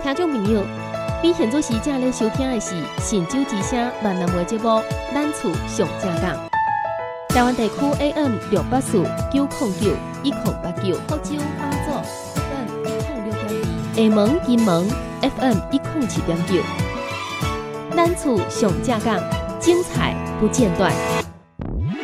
听众朋友，你现在时正咧收听的是神州之声闽南话节目《咱厝上正港》。台湾地区 AM 684-909-1089，福州马祖 FM 106.2，厦门、金门 FM 107.9。咱厝上正港，精彩不间断。